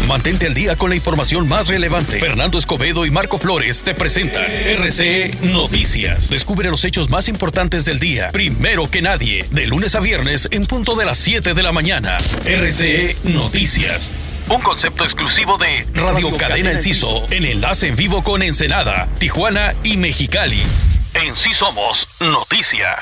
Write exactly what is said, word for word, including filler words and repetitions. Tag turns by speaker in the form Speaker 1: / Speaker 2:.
Speaker 1: Mantente al día con la información más relevante. Fernando Escobedo y Marco Flores te presentan R C E Noticias. Descubre los hechos más importantes del día, primero que nadie, de lunes a viernes en punto de las siete de la mañana. R C E Noticias. Un concepto exclusivo de Radio Cadena Enciso, en enlace en vivo con Ensenada, Tijuana y Mexicali. En Sí Somos Noticia.